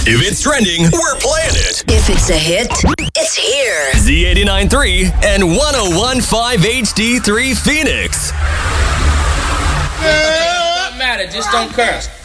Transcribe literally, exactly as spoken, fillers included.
If it's trending, we're playing it. If it's a hit, it's here. Z eighty-nine point three and one oh one point five H D three Phoenix. It doesn't matter, just don't curse.